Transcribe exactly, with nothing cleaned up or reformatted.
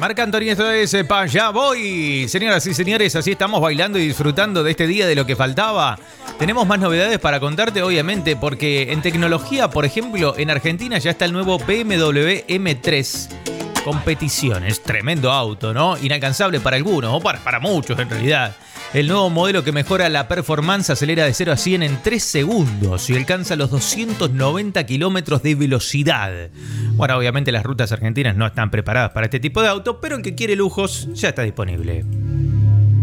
Marc Anthony, esto es Pa' Allá Voy. Señoras y señores, así estamos bailando y disfrutando de este día de lo que faltaba. Tenemos más novedades para contarte, obviamente, porque en tecnología, por ejemplo, en Argentina ya está el nuevo B M W M tres. Competiciones, tremendo auto, ¿no? Inalcanzable para algunos, o para, para muchos en realidad. El nuevo modelo que mejora la performance acelera de cero a cien en tres segundos y alcanza los doscientos noventa kilómetros de velocidad. Bueno, obviamente las rutas argentinas no están preparadas para este tipo de auto, pero el que quiere lujos ya está disponible.